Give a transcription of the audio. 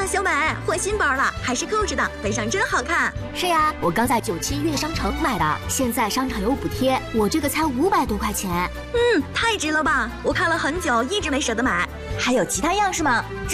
小美换新包了，还是扣着的，背上真好看。 是呀，我刚在97悦商城买的，现在商场有补贴，我这个才500多块钱。 太值了吧！我看了很久，一直没舍得买。 还有其他样式吗？